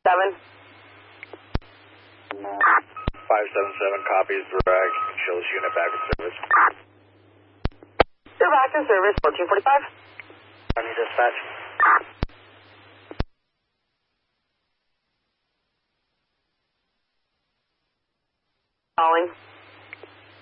577 copies, direct. Chills unit back in service. You're back in service, 1445. I need dispatch. Calling.